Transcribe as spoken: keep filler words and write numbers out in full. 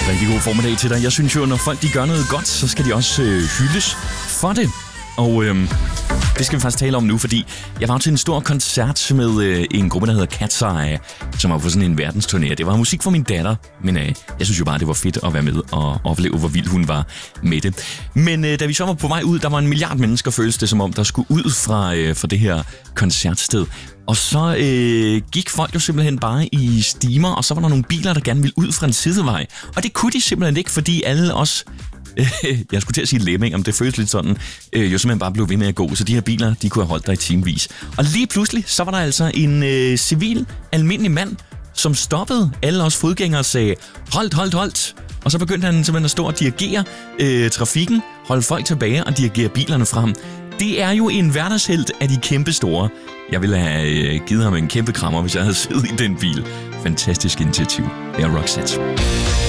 Rigtig god formiddag til dig. Jeg synes jo, når folk de gør noget godt, så skal de også øh, hyldes for det. Og øh, det skal vi faktisk tale om nu, fordi jeg var til en stor koncert med øh, en gruppe, der hedder Cat's Eye, som var på sådan en verdensturné. Det var musik for min datter, men øh, jeg synes jo bare, det var fedt at være med og opleve, hvor vild hun var med det. Men øh, da vi så var på vej ud, der var en milliard mennesker, føltes det som om, der skulle ud fra, øh, fra det her koncertsted. Og så øh, gik folk jo simpelthen bare i stimer, og så var der nogle biler, der gerne ville ud fra en sidevej. Og det kunne de simpelthen ikke, fordi alle os... jeg skulle til at sige lemminger, men det føles lidt sådan, øh, jo simpelthen bare blev ved med at gå, så de her biler, de kunne have holdt der i timevis. Og lige pludselig, så var der altså en øh, civil, almindelig mand, som stoppede alle os fodgængere og sagde, holdt, holdt, holdt. Og så begyndte han simpelthen at stå og dirigere øh, trafikken, holde folk tilbage og dirigere bilerne frem. Det er jo en hverdagshelt af de kæmpe store. Jeg ville have øh, givet ham en kæmpe krammer, hvis jeg havde siddet i den bil. Fantastisk initiativ. Det er Roxette.